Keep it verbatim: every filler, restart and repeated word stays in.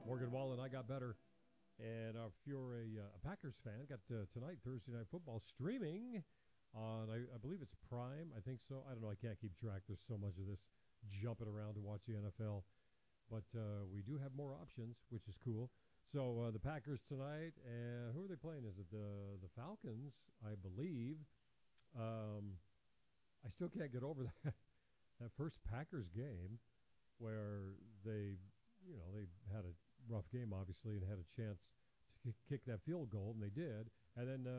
Morgan Wallen, I got better. And uh, if you're a, uh, a Packers fan, got uh, tonight Thursday Night Football streaming on, I, I believe it's Prime. I think so. I don't know. I can't keep track. There's so much of this jumping around to watch the N F L. But uh, we do have more options, which is cool. So uh, the Packers tonight, and who are they playing? Is it the the Falcons? I believe. Um, I still can't get over that that first Packers game where they, you know, they had a rough game obviously and had a chance to kick that field goal, and they did. And then uh,